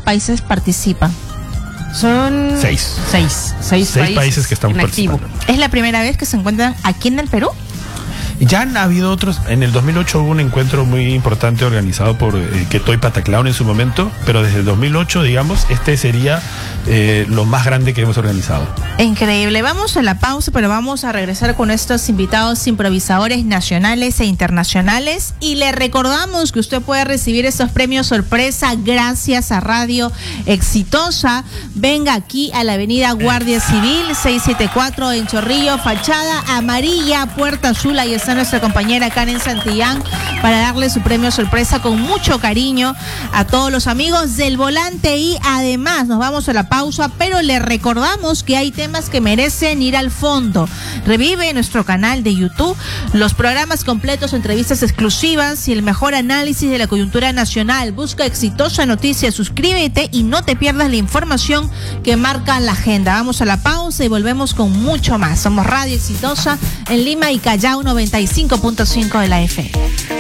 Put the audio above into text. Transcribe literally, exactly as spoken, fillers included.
países participan? Son seis. Seis. Seis, Seis países, países que están en activo. participando. ¿Es la primera vez que se encuentran aquí en el Perú? Ya han habido otros. En el dos mil ocho hubo un encuentro muy importante organizado por eh, Quetoy Pataclown en su momento, pero desde el dos mil ocho, digamos, este sería eh, lo más grande que hemos organizado. Increíble. Vamos a la pausa, pero vamos a regresar con estos invitados improvisadores nacionales e internacionales. Y le recordamos que usted puede recibir estos premios sorpresa gracias a Radio Exitosa. Venga aquí a la avenida Guardia Civil seiscientos setenta y cuatro en Chorrillo, fachada amarilla, puerta azul. Ahí está nuestra compañera Karen Santillán para darle su premio sorpresa con mucho cariño a todos los amigos del Volante. Y además nos vamos a la pausa, pero le recordamos que hay temas que merecen ir al fondo. Revive en nuestro canal de YouTube los programas completos, entrevistas exclusivas y el mejor análisis de la coyuntura nacional. Busca Exitosa Noticias, suscríbete y no te pierdas la información que marca la agenda. Vamos a la pausa y volvemos con mucho más. Somos Radio Exitosa en Lima y Callao noventa y cinco punto cinco de la F M.